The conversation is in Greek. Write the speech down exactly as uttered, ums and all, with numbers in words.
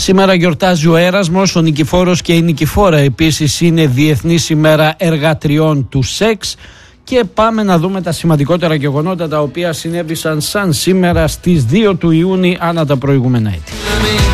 Σήμερα γιορτάζει ο Έρασμος, ο Νικηφόρος και η Νικηφόρα. Επίσης είναι Διεθνής ημέρα εργατριών του σεξ. Και πάμε να δούμε τα σημαντικότερα γεγονότα τα οποία συνέβησαν σαν σήμερα στις δύο του Ιούνιου ανά τα προηγούμενα έτη.